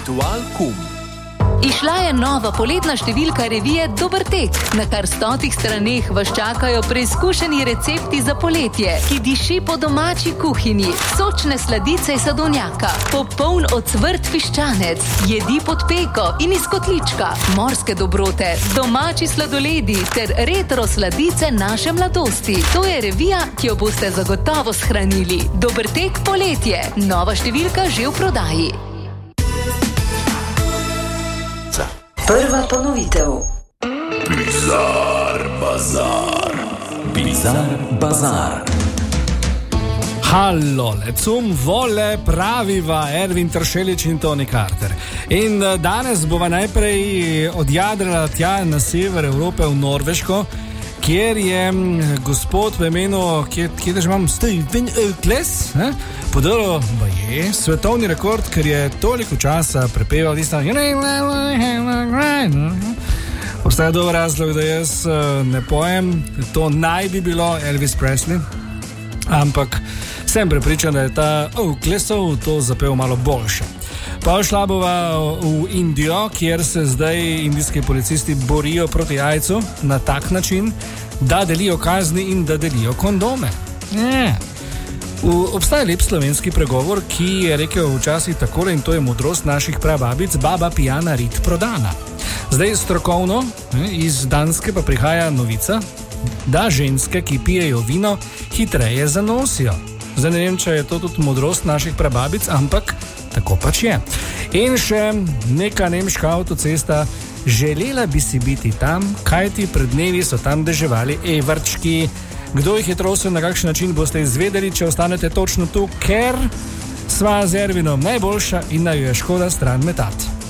Ritual.com. Izšla je nova poletna številka revije Dober tek. Na kar 100 straneh vas čakajo preizkušeni recepti za poletje, ki diši po domači kuhinji, sočne sladice iz sadovnjaka, popoln ocvrt piščanec, jedi pod peko in iz kotlička, morske dobrote, domači sladoledi ter retro sladice naše mladosti. To je revija, ki jo boste zagotovo shranili. Dober tek poletje. Nova številka že v prodaji. Prva ponovitev. Bizar bazar. Bizar bazar. Hallo, lecum vole praviva Ervin Tršelič in Toni Carter. In danes bova najprej odjadrala tja na sever Evrope v Norveško, kjer je gospod v imenu, kjer že imam Steven Kles, podaril svetovni rekord, ker je toliko časa prepeval tisto. Obstaja dober razlog, da jaz ne pojem, to naj bi bilo Elvis Presley, ampak sem prepričan, da je ta Klesov to zapel malo boljše. Pa šla bova v Indijo, kjer se zdaj indijski policisti borijo proti jajcu na tak način, da delijo kazni in da delijo kondome. Obstaja lep slovenski pregovor, ki je rekel včasih takole, in to je modrost naših prababic: baba pijana, rit prodana. Zdaj strokovno iz Danske pa prihaja novica, da ženske, ki pijejo vino, hitreje zanosijo. Zdaj ne vem, če je to tudi modrost naših prababic, ampak tako pač je. In še neka nemška avtocesta. Želela bi si biti tam, kajti pred dnevi so tam deževali evrčki. Kdo jih je trosil, na kakšen način, boste izvedeli, če ostanete točno tu, ker sva z Ervinom najboljša in naj jo je škoda stran metati.